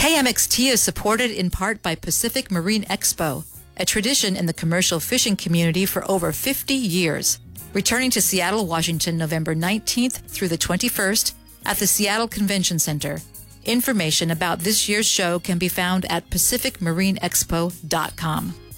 KMXT is supported in part by Pacific Marine Expo, a tradition in the commercial fishing community for over 50 years. Returning to Seattle, Washington, November 19th through the 21st at the Seattle Convention Center. Information about this year's show can be found at pacificmarineexpo.com.